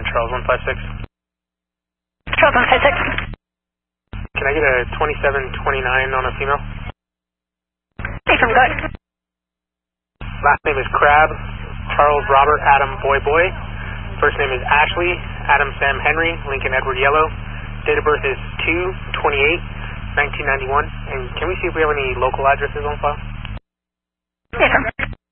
Charles 156. Charles 156. Can I get a 2729 on a female? Hey, from good. Last name is Crab, Charles Robert Adam Boy Boy. First name is Ashley, Adam Sam Henry, Lincoln Edward Yellow. Date of birth is 2/28/1991. And can we see if we have any local addresses on file? Hey, from